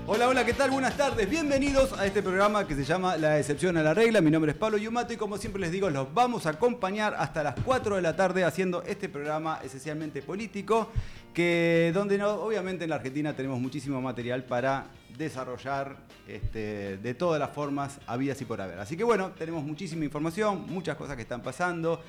Hola, hola, ¿qué tal? Buenas tardes. Bienvenidos a este programa que se llama La Excepción a la Regla. Mi nombre es Pablo Yumato y como siempre les digo, los vamos a acompañar hasta las 4 de la tarde haciendo este programa esencialmente político, obviamente en la Argentina tenemos muchísimo material para desarrollar de todas las formas habidas y por haber. Así que bueno, tenemos muchísima información, muchas cosas que están pasando.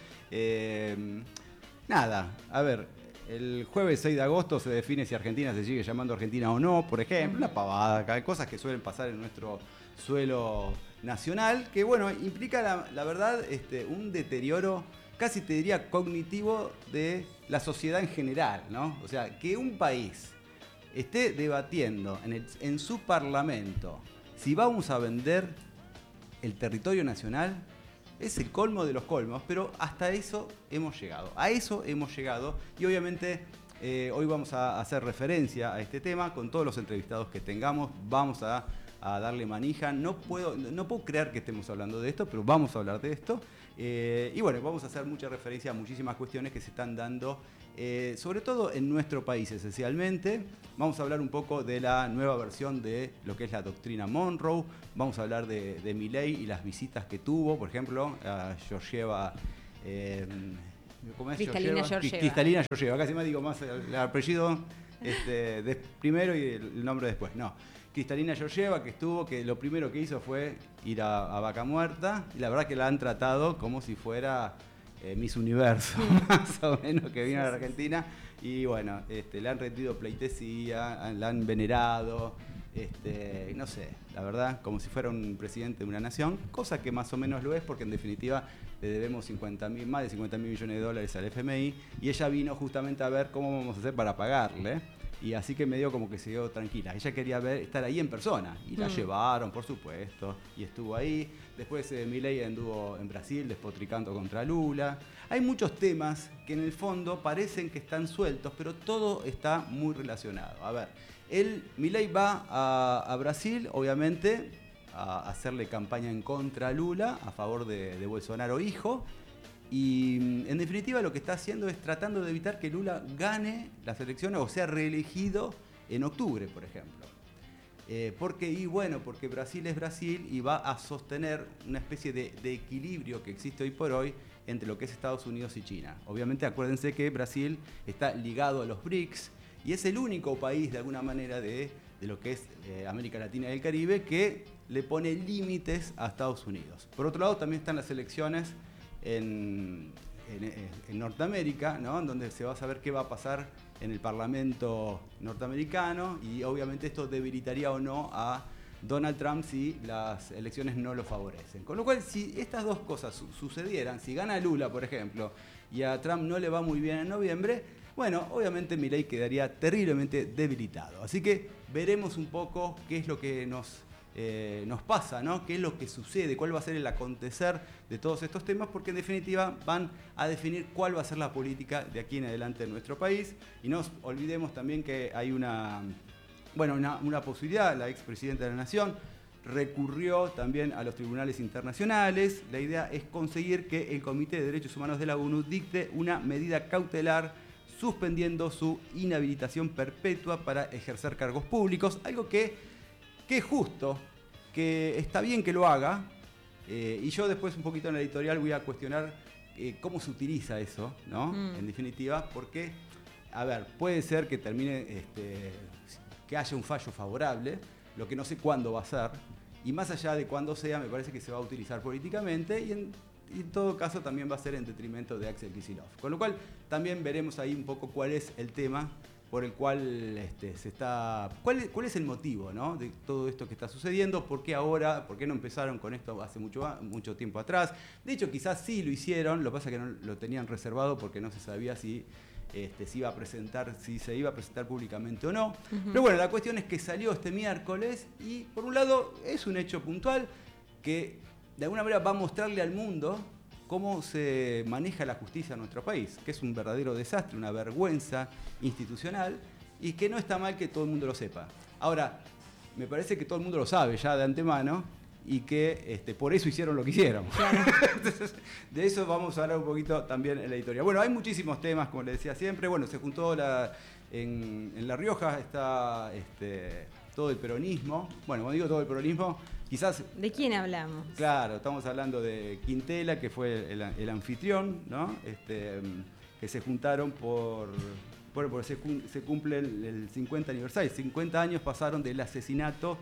A ver... El jueves 6 de agosto se define si Argentina se sigue llamando Argentina o no, por ejemplo, una pavada, cosas que suelen pasar en nuestro suelo nacional, que bueno, implica la verdad un deterioro, casi te diría cognitivo, de la sociedad en general, ¿no? O sea, que un país esté debatiendo en su parlamento si vamos a vender el territorio nacional, es el colmo de los colmos, pero hasta eso hemos llegado. A eso hemos llegado y obviamente hoy vamos a hacer referencia a este tema con todos los entrevistados que tengamos. Vamos a darle manija. No puedo creer que estemos hablando de esto, pero vamos a hablar de esto. Y bueno, vamos a hacer mucha referencia a muchísimas cuestiones que se están dando, sobre todo en nuestro país esencialmente. Vamos a hablar un poco de la nueva versión de lo que es la doctrina Monroe. Vamos a hablar de Milei y las visitas que tuvo, por ejemplo, a Georgieva. ¿Cómo es? Cristalina Georgieva. Cristalina Georgieva. Casi me digo más el apellido primero y el nombre después. No. Cristalina Georgieva, que lo primero que hizo fue ir a Vaca Muerta, y la verdad que la han tratado como si fuera Miss Universo, más o menos, que vino a la Argentina, y bueno, le han rendido pleitesía, la han venerado, no sé, la verdad, como si fuera un presidente de una nación, cosa que más o menos lo es, porque en definitiva le debemos más de 50 mil millones de dólares al FMI, y ella vino justamente a ver cómo vamos a hacer para pagarle. Y así que medio como que se quedó tranquila. Ella quería estar ahí en persona. Y la llevaron, por supuesto. Y estuvo ahí. Después Milei anduvo en Brasil despotricando contra Lula. Hay muchos temas que en el fondo parecen que están sueltos, pero todo está muy relacionado. A ver, Milei va a Brasil, obviamente, a hacerle campaña en contra a Lula, a favor de Bolsonaro hijo. Y en definitiva lo que está haciendo es tratando de evitar que Lula gane las elecciones o sea reelegido en octubre, por ejemplo. Porque Brasil es Brasil y va a sostener una especie de equilibrio que existe hoy por hoy entre lo que es Estados Unidos y China. Obviamente acuérdense que Brasil está ligado a los BRICS y es el único país de alguna manera de lo que es América Latina y el Caribe que le pone límites a Estados Unidos. Por otro lado también están las elecciones en Norteamérica, ¿no? En donde se va a saber qué va a pasar en el Parlamento norteamericano y obviamente esto debilitaría o no a Donald Trump si las elecciones no lo favorecen. Con lo cual, si estas dos cosas sucedieran, si gana Lula, por ejemplo, y a Trump no le va muy bien en noviembre, bueno, obviamente Milei quedaría terriblemente debilitado. Así que veremos un poco qué es lo que nos pasa, ¿no? ¿Qué es lo que sucede? ¿Cuál va a ser el acontecer de todos estos temas? Porque en definitiva van a definir cuál va a ser la política de aquí en adelante en nuestro país. Y no olvidemos también que hay una posibilidad. La expresidenta de la Nación recurrió también a los tribunales internacionales. La idea es conseguir que el Comité de Derechos Humanos de la ONU dicte una medida cautelar suspendiendo su inhabilitación perpetua para ejercer cargos públicos, algo que es justo, que está bien que lo haga, y yo después un poquito en la editorial voy a cuestionar cómo se utiliza eso, ¿no? En definitiva, porque, a ver, puede ser que termine, que haya un fallo favorable, lo que no sé cuándo va a ser, y más allá de cuándo sea, me parece que se va a utilizar políticamente, y en todo caso también va a ser en detrimento de Axel Kicillof. Con lo cual también veremos ahí un poco cuál es el tema por el cual ¿Cuál es el motivo, ¿no? De todo esto que está sucediendo? ¿Por qué ahora? ¿Por qué no empezaron con esto hace mucho tiempo atrás? De hecho, quizás sí lo hicieron, lo que pasa es que no lo tenían reservado porque no se sabía si se iba a presentar públicamente o no. Pero bueno, la cuestión es que salió este miércoles y por un lado es un hecho puntual que de alguna manera va a mostrarle al mundo cómo se maneja la justicia en nuestro país, que es un verdadero desastre, una vergüenza institucional y que no está mal que todo el mundo lo sepa. Ahora, me parece que todo el mundo lo sabe ya de antemano y que por eso hicieron lo que hicieron. Claro. Entonces, de eso vamos a hablar un poquito también en la editorial. Bueno, hay muchísimos temas, como les decía siempre. Bueno, se juntó en La Rioja está todo el peronismo. Bueno, cuando digo todo el peronismo, quizás... ¿De quién hablamos? Claro, estamos hablando de Quintela, que fue el anfitrión, ¿no? Que se juntaron porque se cumple el 50 aniversario. 50 años pasaron del asesinato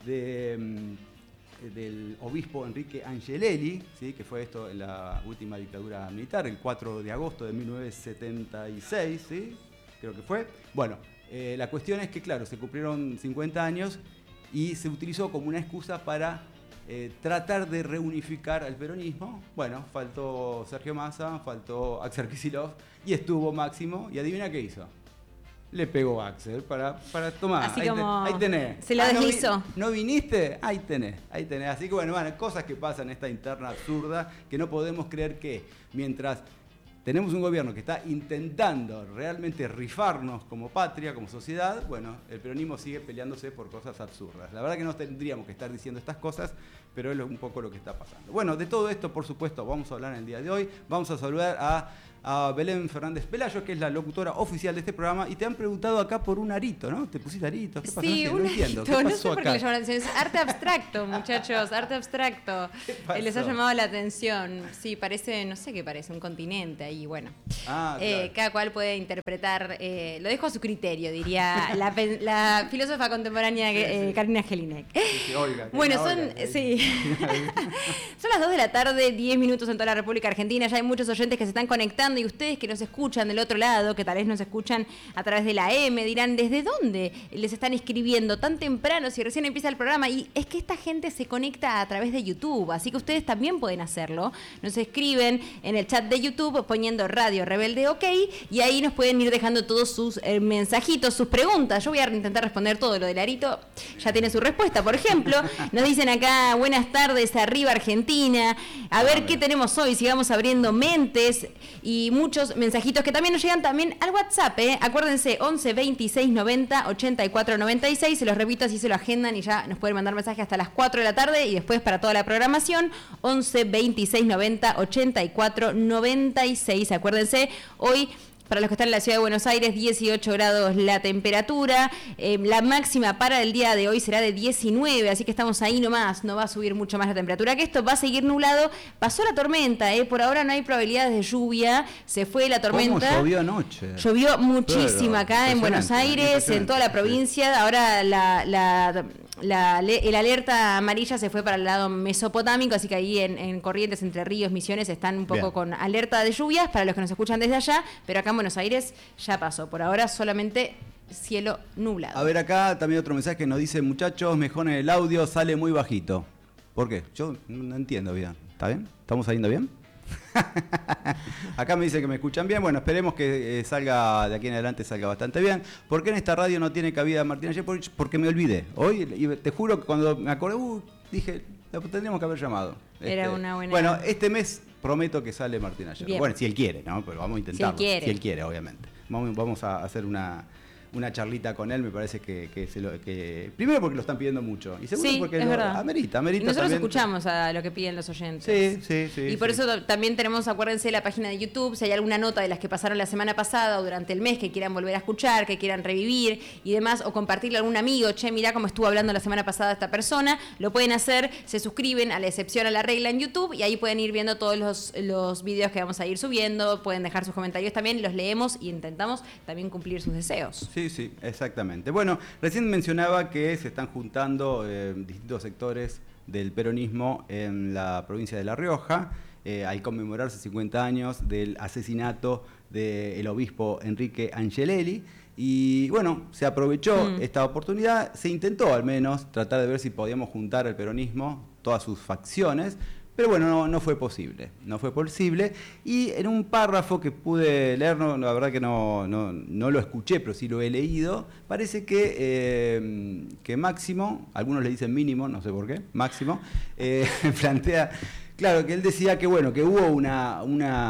del obispo Enrique Angelelli, ¿sí? Que fue esto en la última dictadura militar, el 4 de agosto de 1976, ¿sí? Creo que fue. Bueno, la cuestión es que, claro, se cumplieron 50 años y se utilizó como una excusa para tratar de reunificar al peronismo. Bueno, faltó Sergio Massa, faltó Axel Kicillof y estuvo Máximo. ¿Y adivina qué hizo? Le pegó a Axel para tomar. Así como ahí tenés. Se lo deslizó. ¿No viniste? Ahí tenés. Así que bueno, cosas que pasan en esta interna absurda que no podemos creer que mientras tenemos un gobierno que está intentando realmente rifarnos como patria, como sociedad, bueno, el peronismo sigue peleándose por cosas absurdas. La verdad que no tendríamos que estar diciendo estas cosas, pero es un poco lo que está pasando. Bueno, de todo esto, por supuesto, vamos a hablar en el día de hoy. Vamos a saludar a Belén Fernández Pelayo, que es la locutora oficial de este programa, y te han preguntado acá por un arito, ¿no? ¿Te pusiste arito? ¿Qué pasó? Sí, no entiendo. ¿Qué pasó no sé por qué acá? le llama la atención. Es arte abstracto, muchachos, arte abstracto. Les ha llamado la atención. Sí, parece, no sé qué parece, un continente ahí, bueno. Claro. Cada cual puede interpretar, lo dejo a su criterio, diría la filósofa contemporánea Karina Jelinek. Sí, Olga, bueno, Olga, sí. Son las 2 de la tarde, 10 minutos en toda la República Argentina. Ya hay muchos oyentes que se están conectando y ustedes que nos escuchan del otro lado, que tal vez nos escuchan a través de la M, dirán, ¿desde dónde les están escribiendo tan temprano si recién empieza el programa? Y es que esta gente se conecta a través de YouTube, así que ustedes también pueden hacerlo. Nos escriben en el chat de YouTube poniendo Radio Rebelde OK y ahí nos pueden ir dejando todos sus mensajitos, sus preguntas. Yo voy a intentar responder todo. Lo del arito ya tiene su respuesta. Por ejemplo, nos dicen acá, buenas tardes, arriba Argentina. A ver qué tenemos hoy. Sigamos abriendo mentes y muchos mensajitos que también nos llegan también al WhatsApp. Acuérdense, 11 26 90 84 96. Se los repito, así se lo agendan y ya nos pueden mandar mensajes hasta las 4 de la tarde y después para toda la programación. 11 26 90 84 96. Acuérdense, hoy, para los que están en la ciudad de Buenos Aires, 18 grados la temperatura. La máxima para el día de hoy será de 19, así que estamos ahí nomás. No va a subir mucho más la temperatura que esto. Va a seguir nublado. Pasó la tormenta, por ahora no hay probabilidades de lluvia. Se fue la tormenta. ¿Cómo llovió anoche? Llovió muchísimo acá en Buenos Aires, en toda la provincia. Ahora el alerta amarilla se fue para el lado mesopotámico, así que ahí en Corrientes, Entre Ríos, Misiones, están un poco Bien. con alerta de lluvias para los que nos escuchan desde allá, pero acá en Buenos Aires ya pasó. Por ahora solamente cielo nublado. A ver, acá también otro mensaje que nos dice, muchachos, mejor en el audio, sale muy bajito. ¿Por qué? Yo no entiendo bien. ¿Está bien? ¿Estamos saliendo bien? Acá me dice que me escuchan bien. Bueno, esperemos que salga de aquí en adelante, salga bastante bien. ¿Por qué en esta radio no tiene cabida Martina Yepovich? Porque me olvidé. Hoy, y te juro que cuando me acordé, dije, la tendríamos que haber llamado. Era una buena... Bueno, este mes prometo que sale Martina Yepovich. Bien. Bueno, si él quiere, ¿no? Pero vamos a intentarlo. Si él quiere, obviamente. Vamos a hacer una charlita con él, me parece que primero porque lo están pidiendo mucho y segundo Sí, porque es verdad. amerita Y nosotros también. escuchamos a lo que piden los oyentes. Sí. Y por eso también tenemos, acuérdense, la página de YouTube, si hay alguna nota de las que pasaron la semana pasada o durante el mes que quieran volver a escuchar, que quieran revivir y demás, o compartirle a algún amigo, che, mirá cómo estuvo hablando la semana pasada esta persona, lo pueden hacer, se suscriben a la excepción a la regla en YouTube y ahí pueden ir viendo todos los videos que vamos a ir subiendo, pueden dejar sus comentarios también, los leemos y intentamos también cumplir sus deseos. Sí, exactamente. Bueno, recién mencionaba que se están juntando distintos sectores del peronismo en la provincia de La Rioja, al conmemorarse 50 años del asesinato del obispo Enrique Angelelli. Y bueno, se aprovechó esta oportunidad, se intentó al menos tratar de ver si podíamos juntar al peronismo, todas sus facciones, pero bueno, no fue posible. Y en un párrafo que pude leer, la verdad que no lo escuché, pero sí lo he leído, parece que Máximo, algunos le dicen Mínimo, no sé por qué, Máximo, plantea, claro, que él decía que bueno, que hubo una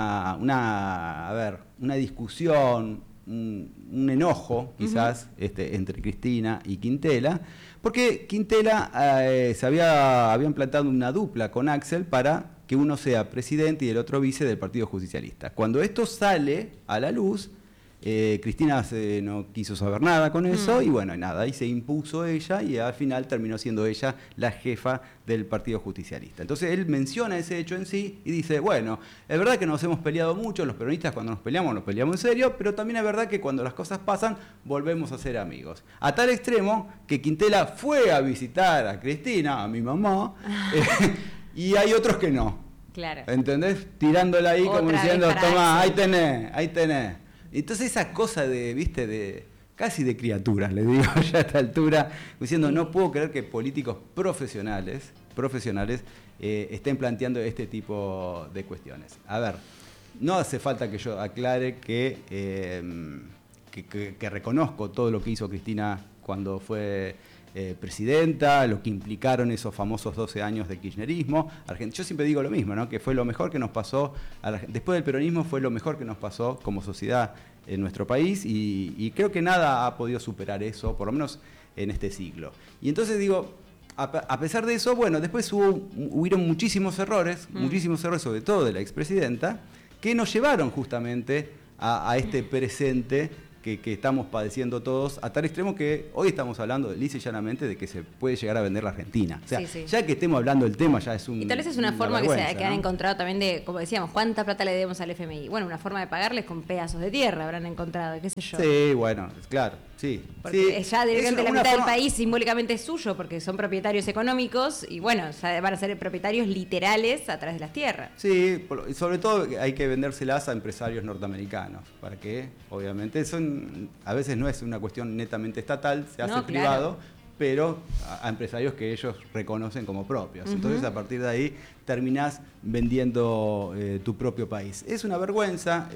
discusión, un enojo quizás entre Cristina y Quintela, porque Quintela habían plantado una dupla con Axel para que uno sea presidente y el otro vice del Partido Justicialista. Cuando esto sale a la luz, Cristina no quiso saber nada con eso y bueno, nada, ahí se impuso ella y al final terminó siendo ella la jefa del Partido Justicialista. Entonces él menciona ese hecho en sí y dice, bueno, es verdad que nos hemos peleado mucho, los peronistas cuando nos peleamos en serio, pero también es verdad que cuando las cosas pasan volvemos a ser amigos. A tal extremo que Quintela fue a visitar a Cristina, a mi mamá, y hay otros que no. Claro. ¿Entendés? Tirándola ahí Otra como diciendo, tomá, eso. ahí tenés. Entonces esa cosa de, viste, de casi de criaturas, le digo ya a esta altura, diciendo, no puedo creer que políticos profesionales estén planteando este tipo de cuestiones. A ver, no hace falta que yo aclare que reconozco todo lo que hizo Cristina cuando fue presidenta, lo que implicaron esos famosos 12 años de kirchnerismo. Yo siempre digo lo mismo, ¿no? Que fue lo mejor que nos pasó, después del peronismo fue lo mejor que nos pasó como sociedad en nuestro país y creo que nada ha podido superar eso, por lo menos en este siglo. Y entonces digo, a pesar de eso, bueno, después hubieron muchísimos errores, sobre todo de la expresidenta, que nos llevaron justamente a este presente que estamos padeciendo todos, a tal extremo que hoy estamos hablando lisa y llanamente de que se puede llegar a vender la Argentina. O sea, ya que estemos hablando del tema, ya es un... Y tal vez es una forma que han encontrado también de, como decíamos, ¿cuánta plata le debemos al FMI? Bueno, una forma de pagarles con pedazos de tierra habrán encontrado, qué sé yo. Sí, bueno, claro, sí. Porque sí, ya directamente la mitad del forma... país simbólicamente es suyo, porque son propietarios económicos y bueno, ya van a ser propietarios literales a través de las tierras. Sí, sobre todo hay que vendérselas a empresarios norteamericanos, para que, obviamente, a veces no es una cuestión netamente estatal, se hace privado, pero a empresarios que ellos reconocen como propios. Entonces, a partir de ahí, terminás vendiendo tu propio país. Es una vergüenza,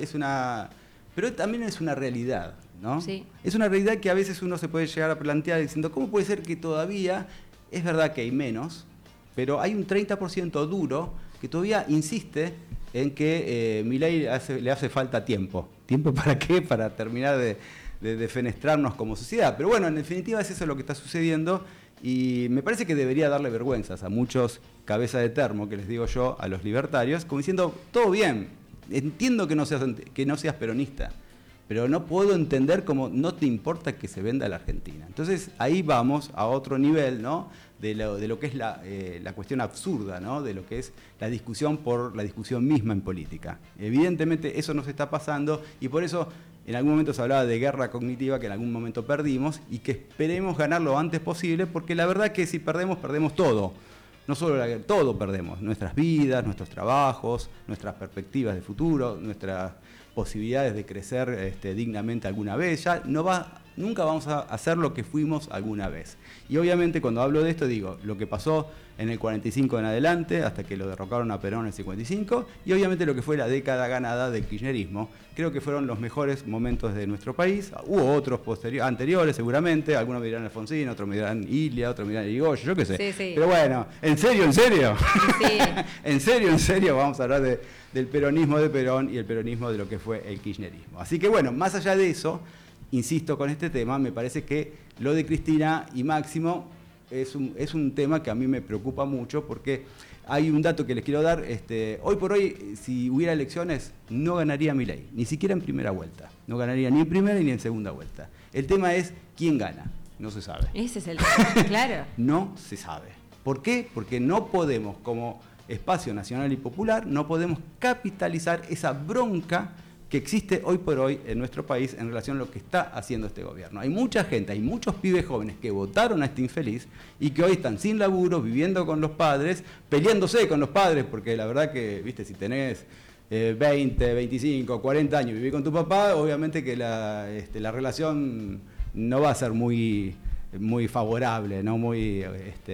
pero también es una realidad, ¿no? Sí. Es una realidad que a veces uno se puede llegar a plantear diciendo, ¿cómo puede ser que todavía, es verdad que hay menos, pero hay un 30% duro que todavía insiste en que Milei le hace falta tiempo? ¿Tiempo para qué? Para terminar de defenestrarnos como sociedad. Pero bueno, en definitiva es eso lo que está sucediendo y me parece que debería darle vergüenzas a muchos cabezas de termo, que les digo yo, a los libertarios, como diciendo, todo bien, entiendo que no seas peronista, pero no puedo entender cómo no te importa que se venda la Argentina. Entonces ahí vamos a otro nivel, ¿no? de lo que es la cuestión absurda, ¿no? De lo que es la discusión por la discusión misma en política. Evidentemente eso nos está pasando y por eso en algún momento se hablaba de guerra cognitiva que en algún momento perdimos y que esperemos ganar lo antes posible, porque la verdad que si perdemos, perdemos todo. No solo todo perdemos, nuestras vidas, nuestros trabajos, nuestras perspectivas de futuro, nuestras posibilidades de crecer dignamente alguna vez. Nunca vamos a hacer lo que fuimos alguna vez. Y obviamente cuando hablo de esto digo lo que pasó en el 45 en adelante, hasta que lo derrocaron a Perón en el 55, y obviamente lo que fue la década ganada del kirchnerismo. Creo que fueron los mejores momentos de nuestro país. Hubo otros anteriores seguramente, algunos me dirán Alfonsín, otros me dirán Ilia, otros me dirán Irigoyen, yo qué sé. Sí, sí. Pero bueno, ¿en serio? Sí. ¿En serio vamos a hablar del peronismo de Perón y el peronismo de lo que fue el kirchnerismo? Así que bueno, más allá de eso, insisto con este tema, me parece que lo de Cristina y Máximo es un tema que a mí me preocupa mucho porque hay un dato que les quiero dar. Hoy por hoy, si hubiera elecciones, no ganaría Milei, ni siquiera en primera vuelta. No ganaría ni en primera ni en segunda vuelta. El tema es quién gana, no se sabe. Ese es el tema, claro. No se sabe. ¿Por qué? Porque no podemos, como espacio nacional y popular, no podemos capitalizar esa bronca que existe hoy por hoy en nuestro país en relación a lo que está haciendo este gobierno. Hay mucha gente, hay muchos pibes jóvenes que votaron a este infeliz y que hoy están sin laburo, viviendo con los padres, peleándose con los padres, porque la verdad que, viste, si tenés 20, 25, 40 años y vivís con tu papá, obviamente que la relación no va a ser muy favorable, no muy...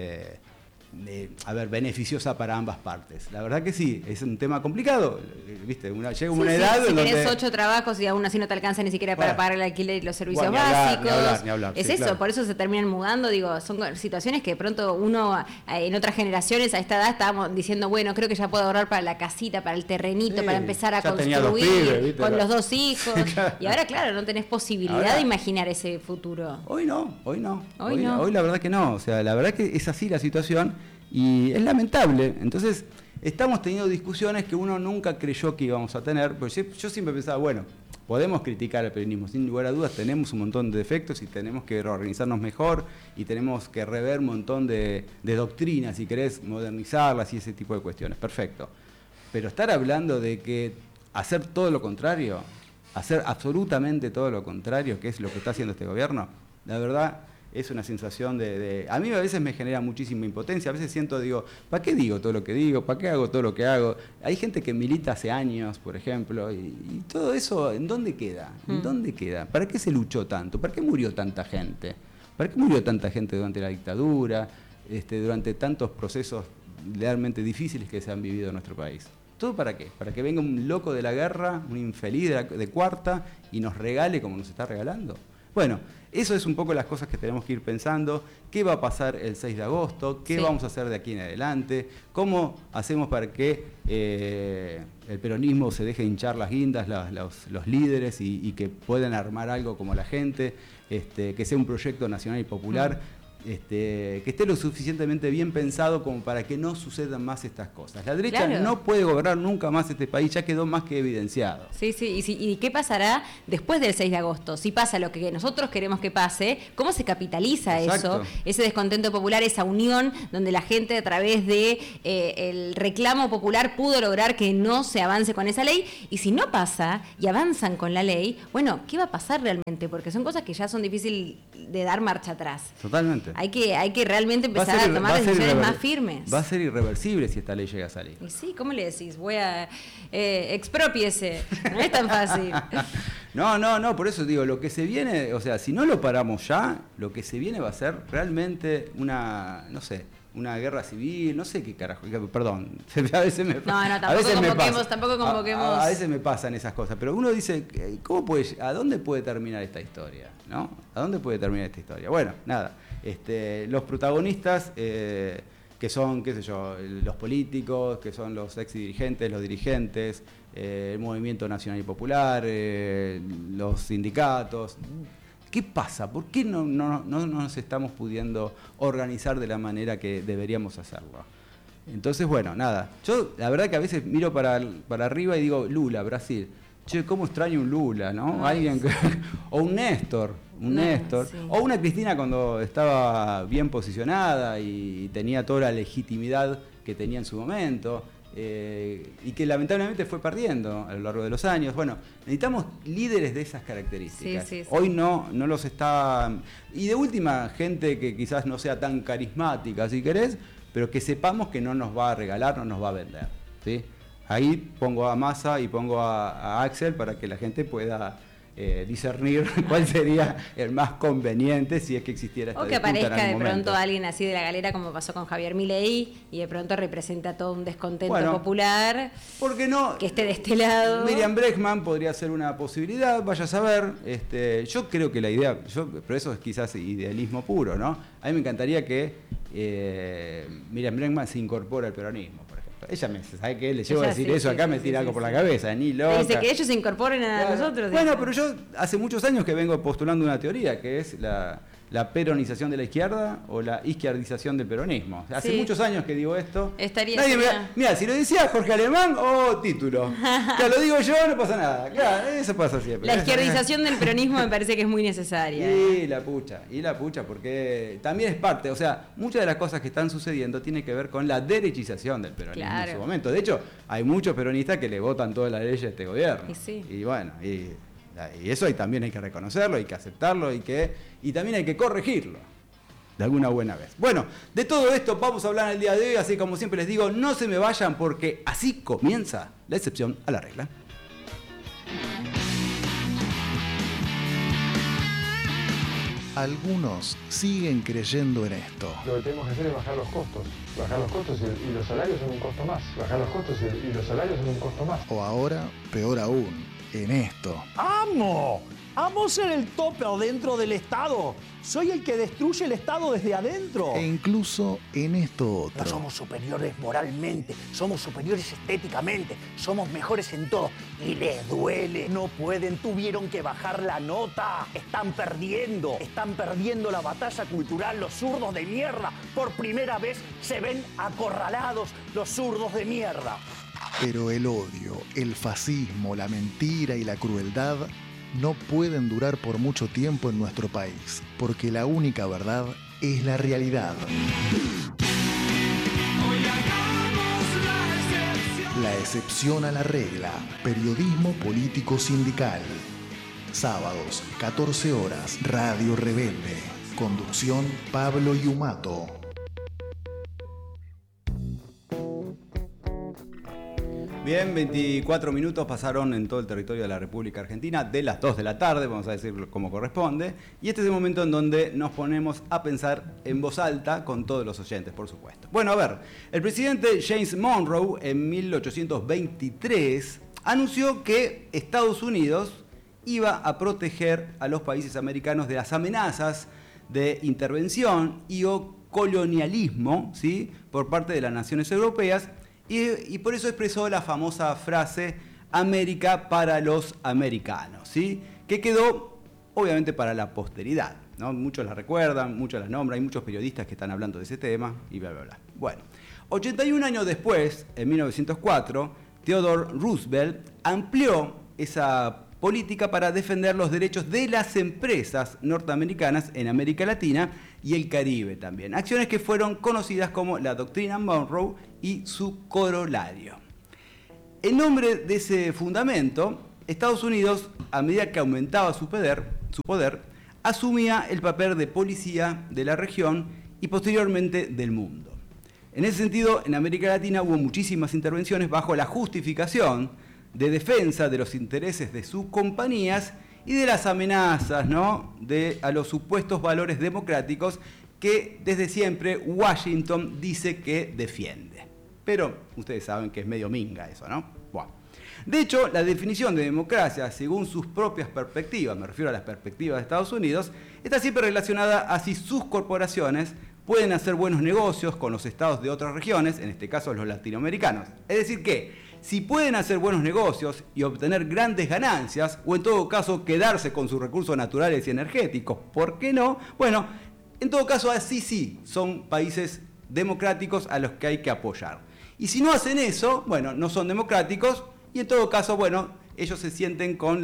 beneficiosa para ambas partes. La verdad que sí, es un tema complicado, ¿viste? Llega una edad si donde... tenés 8 trabajos y aún así no te alcanza ni siquiera para pagar el alquiler y los servicios básicos. Ni hablar, es sí, eso, claro. por eso se terminan mudando, digo, son situaciones que de pronto uno, en otras generaciones a esta edad estábamos diciendo, bueno, creo que ya puedo ahorrar para la casita, para el terrenito, para empezar a construir pibes, con los 2 hijos. Claro. Y ahora, claro, no tenés posibilidad de imaginar ese futuro. Hoy la verdad que no, o sea, la verdad que es así la situación. Y es lamentable. Entonces, estamos teniendo discusiones que uno nunca creyó que íbamos a tener. Pues yo siempre pensaba, bueno, podemos criticar el peronismo, sin lugar a dudas tenemos un montón de defectos y tenemos que organizarnos mejor y tenemos que rever un montón de doctrinas, si querés, modernizarlas y ese tipo de cuestiones. Perfecto. Pero estar hablando de que hacer todo lo contrario, hacer absolutamente todo lo contrario, que es lo que está haciendo este gobierno, la verdad es una sensación a mí a veces me genera muchísima impotencia, a veces digo, ¿para qué digo todo lo que digo? ¿Para qué hago todo lo que hago? Hay gente que milita hace años, por ejemplo, y todo eso, ¿en dónde queda? ¿En dónde queda? ¿Para qué se luchó tanto? ¿Para qué murió tanta gente? ¿Para qué murió tanta gente durante la dictadura, durante tantos procesos realmente difíciles que se han vivido en nuestro país? ¿Todo para qué? ¿Para que venga un loco de la guerra, un infeliz de cuarta y nos regale como nos está regalando? Bueno, eso es un poco las cosas que tenemos que ir pensando. ¿Qué va a pasar el 6 de agosto? ¿Qué vamos a hacer de aquí en adelante? ¿Cómo hacemos para que el peronismo se deje hinchar las guindas, los líderes y que puedan armar algo como la gente? Que sea un proyecto nacional y popular. Que esté lo suficientemente bien pensado como para que no sucedan más estas cosas. La derecha no puede gobernar nunca más este país, ya quedó más que evidenciado. Sí, ¿y qué pasará después del 6 de agosto? Si pasa lo que nosotros queremos que pase, ¿cómo se capitaliza eso? Ese descontento popular, esa unión donde la gente a través de el reclamo popular pudo lograr que no se avance con esa ley, y si no pasa y avanzan con la ley, bueno, ¿qué va a pasar realmente? Porque son cosas que ya son difíciles de dar marcha atrás. Totalmente. Hay que realmente empezar a tomar decisiones más firmes. Va a ser irreversible si esta ley llega a salir. Y sí, ¿cómo le decís? Expropiese. No es tan fácil. No, por eso digo, lo que se viene, o sea, si no lo paramos ya, lo que se viene va a ser realmente una guerra civil, no sé qué carajo, perdón, a veces me pasa. Tampoco convoquemos. A veces me pasan esas cosas, pero uno dice, ¿a dónde puede terminar esta historia? ¿No? ¿A dónde puede terminar esta historia? Bueno, nada, los protagonistas, que son, qué sé yo, los políticos, que son los ex dirigentes, los dirigentes, el movimiento nacional y popular, los sindicatos. ¿Qué pasa? ¿Por qué no nos estamos pudiendo organizar de la manera que deberíamos hacerlo? Entonces, bueno, nada. Yo, la verdad que a veces miro para arriba y digo, Lula, Brasil. Che, cómo extraño un Lula, ¿no? Alguien que, o un Néstor. Sí. O una Cristina cuando estaba bien posicionada y tenía toda la legitimidad que tenía en su momento. Y que lamentablemente fue perdiendo a lo largo de los años. Bueno, necesitamos líderes de esas características. Sí. Hoy no los está... Y de última, gente que quizás no sea tan carismática, si querés, pero que sepamos que no nos va a regalar, no nos va a vender, ¿sí? Ahí pongo a Massa y pongo a Axel para que la gente pueda discernir cuál sería el más conveniente si es que existiera esta disputa. O que aparezca de pronto momento. Alguien así de la galera, como pasó con Javier Milei, y de pronto representa todo un descontento popular. ¿Por qué no? Que esté de este lado. Miriam Bregman podría ser una posibilidad, vaya a saber. Yo creo que la idea, pero eso es quizás idealismo puro, ¿no? A mí me encantaría que Miriam Bregman se incorpore al peronismo, por ejemplo. Ella ¿sabe qué? Le llevo a decir eso acá, me tira algo por la cabeza, ni loca. Dice que ellos se incorporen a nosotros. Bueno, pero yo hace muchos años que vengo postulando una teoría, que es la peronización de la izquierda o la izquierdización del peronismo. Hace muchos años que digo esto. Mira, si lo decía Jorge Alemán, título. Ya lo digo yo, no pasa nada. Claro, eso pasa siempre. La izquierdización del peronismo me parece que es muy necesaria. Y la pucha, porque también es parte, o sea, muchas de las cosas que están sucediendo tienen que ver con la derechización del peronismo en su momento. De hecho, hay muchos peronistas que le votan toda la ley a este gobierno. Y bueno, y eso también hay que reconocerlo, hay que aceptarlo y también hay que corregirlo de alguna buena vez. Bueno, de todo esto vamos a hablar en el día de hoy, así como siempre les digo, no se me vayan porque así comienza la excepción a la regla. Algunos siguen creyendo en esto. Lo que tenemos que hacer es bajar los costos. Bajar los costos y los salarios son un costo más. Bajar los costos y los salarios son un costo más. O ahora, peor aún, en esto. ¡Amo! ¡Amo ser el tope dentro del Estado! ¡Soy el que destruye el Estado desde adentro! E incluso en esto otro. No somos superiores moralmente, somos superiores estéticamente, somos mejores en todo. Y les duele. No pueden, tuvieron que bajar la nota. Están perdiendo la batalla cultural los zurdos de mierda. Por primera vez se ven acorralados los zurdos de mierda. Pero el odio, el fascismo, la mentira y la crueldad no pueden durar por mucho tiempo en nuestro país, porque la única verdad es la realidad. La excepción a la regla. Periodismo político sindical. Sábados, 14 horas, Radio Rebelde. Conducción, Pablo Yumato. Bien, 24 minutos pasaron en todo el territorio de la República Argentina, de las 2 de la tarde, vamos a decirlo como corresponde, y este es el momento en donde nos ponemos a pensar en voz alta con todos los oyentes, por supuesto. Bueno, a ver, el presidente James Monroe en 1823 anunció que Estados Unidos iba a proteger a los países americanos de las amenazas de intervención y o colonialismo, ¿sí?, por parte de las naciones europeas, y por eso expresó la famosa frase América para los americanos, ¿sí?, que quedó obviamente para la posteridad, ¿no? Muchos la recuerdan, muchos la nombran, hay muchos periodistas que están hablando de ese tema y bla, bla, bla. Bueno, 81 años después, en 1904, Theodore Roosevelt amplió esa política para defender los derechos de las empresas norteamericanas en América Latina y el Caribe también. Acciones que fueron conocidas como la Doctrina Monroe y su corolario. En nombre de ese fundamento, Estados Unidos, a medida que aumentaba su poder, asumía el papel de policía de la región y posteriormente del mundo. En ese sentido, en América Latina hubo muchísimas intervenciones bajo la justificación de defensa de los intereses de sus compañías y de las amenazas, ¿no?, a los supuestos valores democráticos que desde siempre Washington dice que defiende. Pero ustedes saben que es medio minga eso, ¿no? Bueno. De hecho, la definición de democracia, según sus propias perspectivas, me refiero a las perspectivas de Estados Unidos, está siempre relacionada a si sus corporaciones pueden hacer buenos negocios con los estados de otras regiones, en este caso los latinoamericanos. Es decir que, si pueden hacer buenos negocios y obtener grandes ganancias, o en todo caso quedarse con sus recursos naturales y energéticos, ¿por qué no? Bueno, en todo caso así sí, son países democráticos a los que hay que apoyar. Y si no hacen eso, bueno, no son democráticos y en todo caso, bueno, ellos se sienten con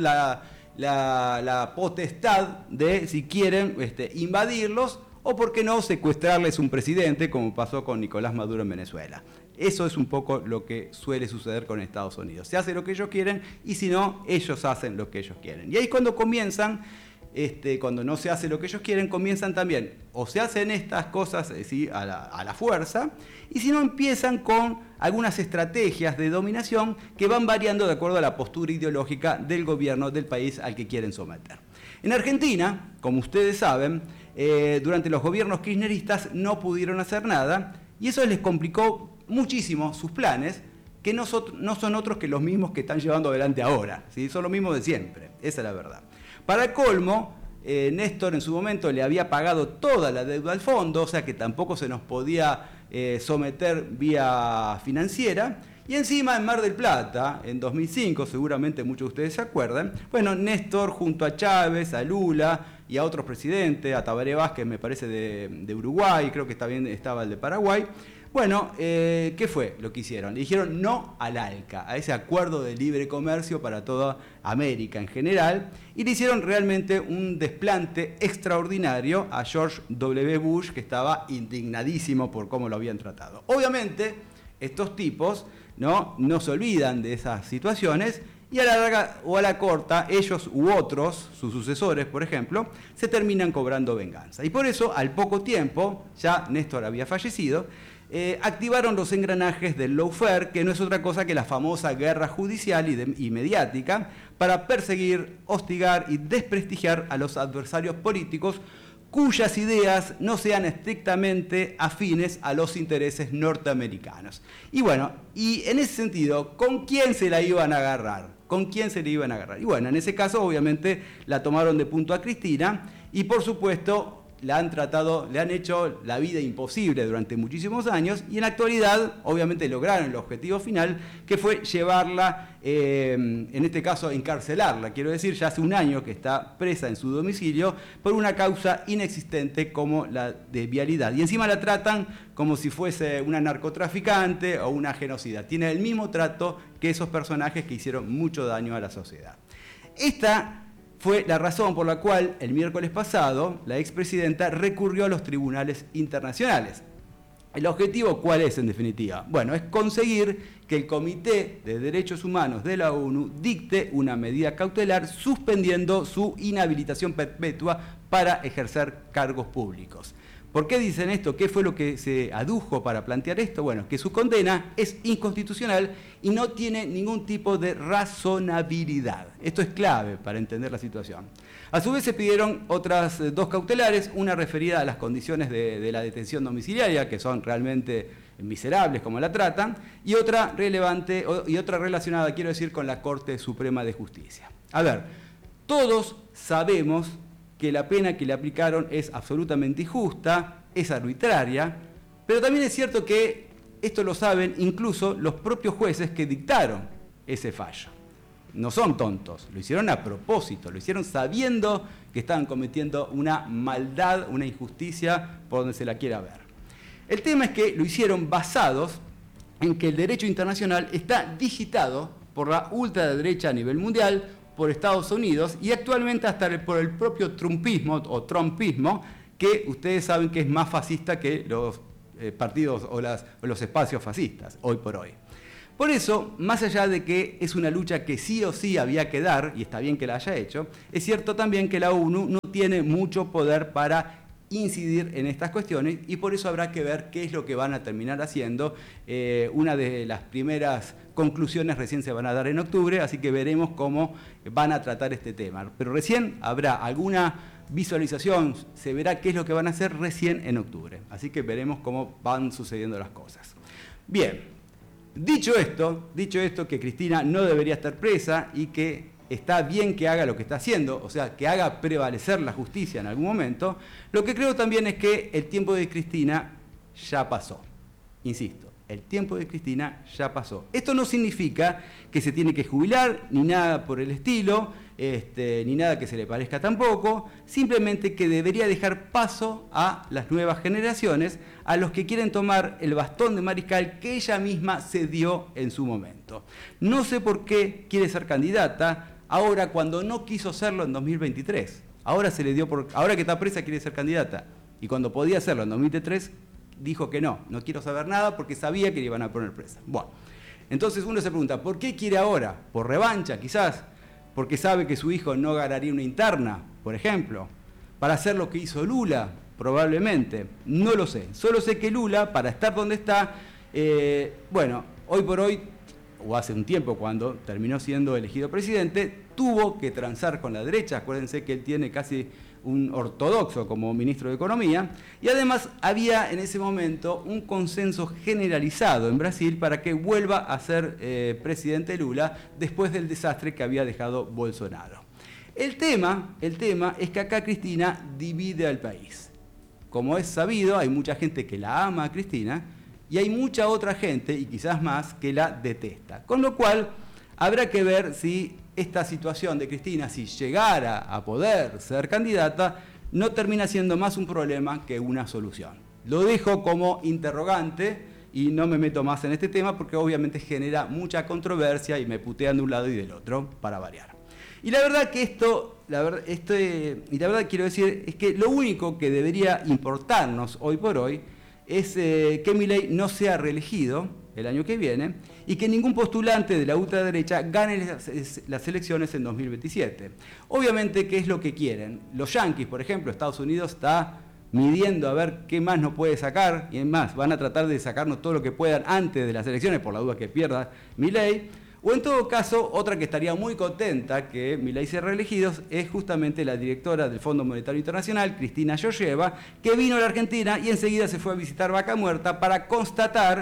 la potestad de, si quieren, invadirlos o, por qué no, secuestrarles un presidente, como pasó con Nicolás Maduro en Venezuela. Eso es un poco lo que suele suceder con Estados Unidos. Se hace lo que ellos quieren y si no, ellos hacen lo que ellos quieren. Y ahí es cuando comienzan, cuando no se hace lo que ellos quieren, comienzan también, o se hacen estas cosas ¿sí?, a la fuerza, y si no, empiezan con algunas estrategias de dominación que van variando de acuerdo a la postura ideológica del gobierno del país al que quieren someter. En Argentina, como ustedes saben, durante los gobiernos kirchneristas no pudieron hacer nada y eso les complicó muchísimo sus planes, que no son otros que los mismos que están llevando adelante ahora, ¿sí? Son los mismos de siempre, esa es la verdad. Para colmo, Néstor en su momento le había pagado toda la deuda al fondo, o sea que tampoco se nos podía someter vía financiera, y encima en Mar del Plata, en 2005, seguramente muchos de ustedes se acuerdan, bueno, Néstor junto a Chávez, a Lula y a otros presidentes, a Tabaré Vázquez me parece de Uruguay, creo que estaba el de Paraguay. Bueno, ¿qué fue lo que hicieron? Le dijeron no al ALCA, a ese acuerdo de libre comercio para toda América en general, y le hicieron realmente un desplante extraordinario a George W. Bush, que estaba indignadísimo por cómo lo habían tratado. Obviamente, estos tipos no se olvidan de esas situaciones, y a la larga o a la corta, ellos u otros, sus sucesores, por ejemplo, se terminan cobrando venganza. Y por eso, al poco tiempo, ya Néstor había fallecido, activaron los engranajes del lawfare, que no es otra cosa que la famosa guerra judicial y mediática, para perseguir, hostigar y desprestigiar a los adversarios políticos cuyas ideas no sean estrictamente afines a los intereses norteamericanos. Y bueno, y en ese sentido, ¿con quién se la iban a agarrar? ¿Con quién se le iban a agarrar? Y bueno, en ese caso obviamente la tomaron de punto a Cristina y por supuesto le han hecho la vida imposible durante muchísimos años y en la actualidad obviamente lograron el objetivo final, que fue llevarla, en este caso encarcelarla, quiero decir, ya hace un año que está presa en su domicilio por una causa inexistente como la de vialidad. Y encima la tratan como si fuese una narcotraficante o una genocida. Tiene el mismo trato que esos personajes que hicieron mucho daño a la sociedad. Esta fue la razón por la cual el miércoles pasado la expresidenta recurrió a los tribunales internacionales. ¿El objetivo cuál es en definitiva? Bueno, es conseguir que el Comité de Derechos Humanos de la ONU dicte una medida cautelar suspendiendo su inhabilitación perpetua para ejercer cargos públicos. ¿Por qué dicen esto? ¿Qué fue lo que se adujo para plantear esto? Bueno, que su condena es inconstitucional y no tiene ningún tipo de razonabilidad. Esto es clave para entender la situación. A su vez se pidieron otras dos cautelares, una referida a las condiciones de la detención domiciliaria, que son realmente miserables como la tratan, y otra relevante y otra relacionada, quiero decir, con la Corte Suprema de Justicia. A ver, todos sabemos que la pena que le aplicaron es absolutamente injusta, es arbitraria, pero también es cierto que esto lo saben incluso los propios jueces que dictaron ese fallo. No son tontos, lo hicieron a propósito, lo hicieron sabiendo que estaban cometiendo una maldad, una injusticia, por donde se la quiera ver. El tema es que lo hicieron basados en que el derecho internacional está digitado por la ultraderecha a nivel mundial, por Estados Unidos y actualmente hasta por el propio trumpismo o trumpismo, que ustedes saben que es más fascista que los partidos o los espacios fascistas, hoy por hoy. Por eso, más allá de que es una lucha que sí o sí había que dar, y está bien que la haya hecho, es cierto también que la ONU no tiene mucho poder para incidir en estas cuestiones y por eso habrá que ver qué es lo que van a terminar haciendo. Una de las primeras conclusiones recién se van a dar en octubre, así que veremos cómo van a tratar este tema. Pero recién habrá alguna visualización, se verá qué es lo que van a hacer recién en octubre. Así que veremos cómo van sucediendo las cosas. Bien, dicho esto, que Cristina no debería estar presa y que está bien que haga lo que está haciendo, o sea, que haga prevalecer la justicia en algún momento, lo que creo también es que el tiempo de Cristina ya pasó. Insisto, el tiempo de Cristina ya pasó. Esto no significa que se tiene que jubilar, ni nada por el estilo, ni nada que se le parezca tampoco, simplemente que debería dejar paso a las nuevas generaciones, a los que quieren tomar el bastón de mariscal que ella misma se dio en su momento. No sé por qué quiere ser candidata ahora cuando no quiso serlo en 2023. Ahora se le dio ahora que está presa quiere ser candidata. Y cuando podía hacerlo en 2023 dijo que no quiero saber nada porque sabía que le iban a poner presa. Bueno, entonces uno se pregunta, ¿por qué quiere ahora? ¿Por revancha quizás? ¿Porque sabe que su hijo no ganaría una interna, por ejemplo? ¿Para hacer lo que hizo Lula? Probablemente. No lo sé. Solo sé que Lula, para estar donde está, hoy por hoy, o hace un tiempo cuando terminó siendo elegido presidente, tuvo que transar con la derecha. Acuérdense que él tiene casi un ortodoxo como ministro de Economía, y además había en ese momento un consenso generalizado en Brasil para que vuelva a ser presidente Lula después del desastre que había dejado Bolsonaro. El tema es que acá Cristina divide al país. Como es sabido, hay mucha gente que la ama a Cristina y hay mucha otra gente, y quizás más, que la detesta. Con lo cual, habrá que ver si esta situación de Cristina, si llegara a poder ser candidata, no termina siendo más un problema que una solución. Lo dejo como interrogante y no me meto más en este tema porque obviamente genera mucha controversia y me putean de un lado y del otro, para variar. Y la verdad que la verdad quiero decir es que lo único que debería importarnos hoy por hoy es que Milei no sea reelegido el año que viene y que ningún postulante de la ultraderecha gane las elecciones en 2027. Obviamente, ¿qué es lo que quieren? Los yanquis, por ejemplo, Estados Unidos está midiendo a ver qué más nos puede sacar, y es más, van a tratar de sacarnos todo lo que puedan antes de las elecciones, por la duda que pierda Milei. O en todo caso, otra que estaría muy contenta que Milei sea reelegido es justamente la directora del Fondo Monetario Internacional, Cristina Georgieva, que vino a la Argentina y enseguida se fue a visitar Vaca Muerta para constatar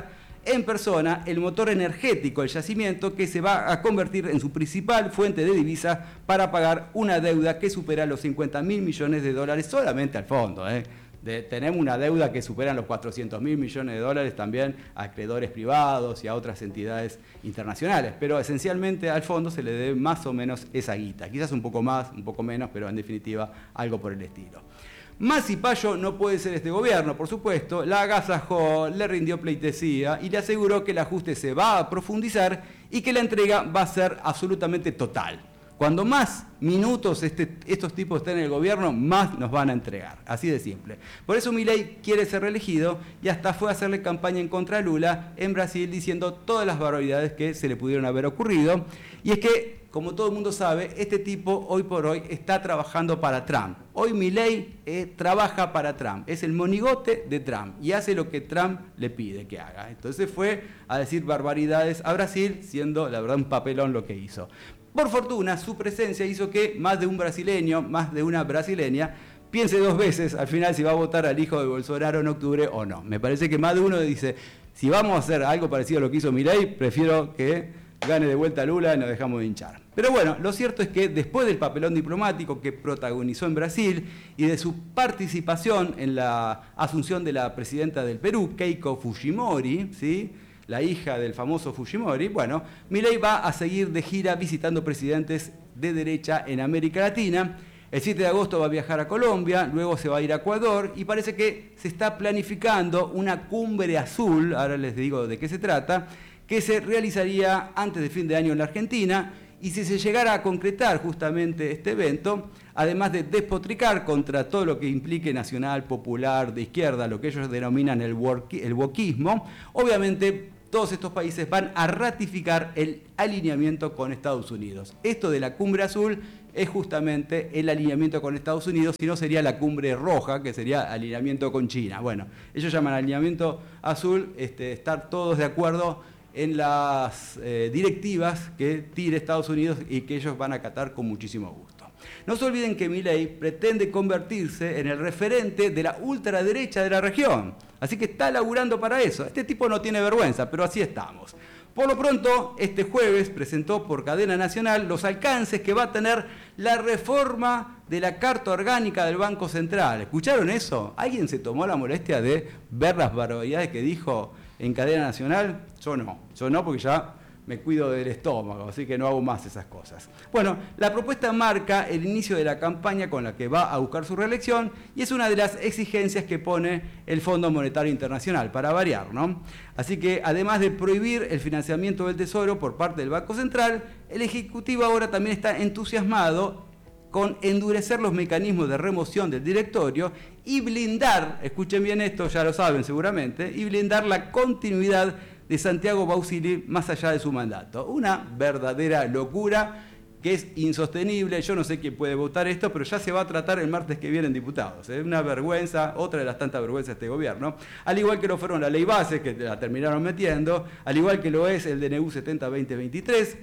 en persona el motor energético del yacimiento, que se va a convertir en su principal fuente de divisas para pagar una deuda que supera los 50.000 millones de dólares solamente al fondo. Tenemos una deuda que supera los 400.000 millones de dólares también a acreedores privados y a otras entidades internacionales, pero esencialmente al fondo se le debe más o menos esa guita, quizás un poco más, un poco menos, pero en definitiva algo por el estilo. Más cipayo no puede ser este gobierno, por supuesto, la agasajó, le rindió pleitesía y le aseguró que el ajuste se va a profundizar y que la entrega va a ser absolutamente total. Cuando más minutos estos tipos estén en el gobierno, más nos van a entregar. Así de simple. Por eso Milei quiere ser reelegido y hasta fue a hacerle campaña en contra de Lula en Brasil diciendo todas las barbaridades que se le pudieron haber ocurrido. Y es que, como todo el mundo sabe, este tipo hoy por hoy está trabajando para Trump. Hoy Milei trabaja para Trump. Es el monigote de Trump y hace lo que Trump le pide que haga. Entonces fue a decir barbaridades a Brasil, siendo la verdad un papelón lo que hizo. Por fortuna, su presencia hizo que más de un brasileño, más de una brasileña, piense dos veces al final si va a votar al hijo de Bolsonaro en octubre o no. Me parece que más de uno dice, si vamos a hacer algo parecido a lo que hizo Milei, prefiero que gane de vuelta Lula y nos dejamos de hinchar. Pero bueno, lo cierto es que después del papelón diplomático que protagonizó en Brasil y de su participación en la asunción de la presidenta del Perú, Keiko Fujimori, ¿sí?, la hija del famoso Fujimori, bueno, Milei va a seguir de gira visitando presidentes de derecha en América Latina. El 7 de agosto va a viajar a Colombia, luego se va a ir a Ecuador y parece que se está planificando una cumbre azul, ahora les digo de qué se trata, que se realizaría antes de fin de año en la Argentina. Y si se llegara a concretar justamente este evento, además de despotricar contra todo lo que implique nacional, popular, de izquierda, lo que ellos denominan el wokismo, obviamente todos estos países van a ratificar el alineamiento con Estados Unidos. Esto de la cumbre azul es justamente el alineamiento con Estados Unidos, si no sería la cumbre roja, que sería alineamiento con China. Bueno, ellos llaman alineamiento azul, estar todos de acuerdo en las directivas que tire Estados Unidos y que ellos van a acatar con muchísimo gusto. No se olviden que Milei pretende convertirse en el referente de la ultraderecha de la región, así que está laburando para eso. Este tipo no tiene vergüenza, pero así estamos. Por lo pronto, este jueves presentó por cadena nacional los alcances que va a tener la reforma de la Carta Orgánica del Banco Central. ¿Escucharon eso? ¿Alguien se tomó la molestia de ver las barbaridades que dijo en cadena nacional? Yo no, porque ya me cuido del estómago, así que no hago más esas cosas. Bueno, la propuesta marca el inicio de la campaña con la que va a buscar su reelección y es una de las exigencias que pone el Fondo Monetario Internacional, para variar, ¿no? Así que además de prohibir el financiamiento del Tesoro por parte del Banco Central, el Ejecutivo ahora también está entusiasmado con endurecer los mecanismos de remoción del directorio y blindar, escuchen bien esto, ya lo saben seguramente, y blindar la continuidad de Santiago Bausili más allá de su mandato. Una verdadera locura que es insostenible. Yo no sé quién puede votar esto, pero ya se va a tratar el martes que viene en diputados. Es una vergüenza, otra de las tantas vergüenzas de este gobierno. Al igual que lo fueron la ley base, que la terminaron metiendo, al igual que lo es el DNU 70-2023,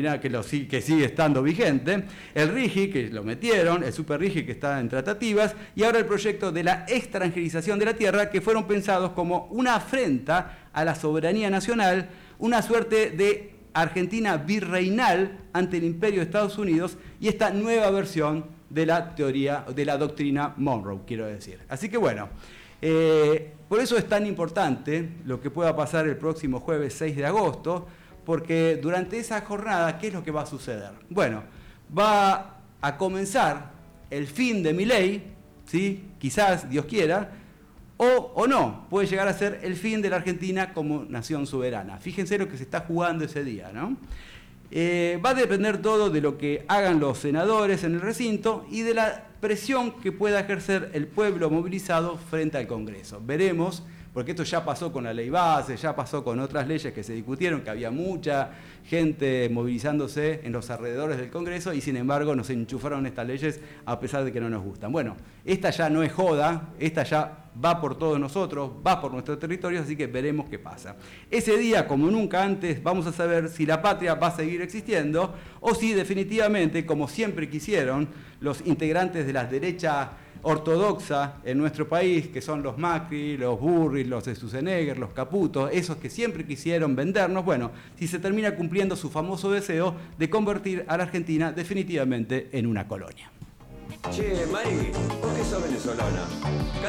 que sigue estando vigente, el RIGI, que lo metieron, el Super RIGI, que está en tratativas, y ahora el proyecto de la extranjerización de la tierra, que fueron pensados como una afrenta a la soberanía nacional, una suerte de Argentina virreinal ante el imperio de Estados Unidos y esta nueva versión de la teoría, de la doctrina Monroe, quiero decir. Así que bueno, por eso es tan importante lo que pueda pasar el próximo jueves 6 de agosto, porque durante esa jornada, ¿qué es lo que va a suceder? Bueno, va a comenzar el fin de Milei, ¿sí? Quizás, Dios quiera, o no, puede llegar a ser el fin de la Argentina como nación soberana. Fíjense lo que se está jugando ese día, ¿no? Va a depender todo de lo que hagan los senadores en el recinto y de la presión que pueda ejercer el pueblo movilizado frente al Congreso. Veremos, porque esto ya pasó con la ley base, ya pasó con otras leyes que se discutieron, que había mucha gente movilizándose en los alrededores del Congreso y sin embargo nos enchufaron estas leyes a pesar de que no nos gustan. Bueno, esta ya no es joda, esta ya va por todos nosotros, va por nuestro territorio, así que veremos qué pasa. Ese día, como nunca antes, vamos a saber si la patria va a seguir existiendo o si definitivamente, como siempre quisieron los integrantes de las derechas ortodoxa en nuestro país, que son los Macri, los Burri, los Schwarzenegger, los Caputo, esos que siempre quisieron vendernos, bueno, si se termina cumpliendo su famoso deseo de convertir a la Argentina definitivamente en una colonia. Che, Mari, ¿vos que sos venezolana?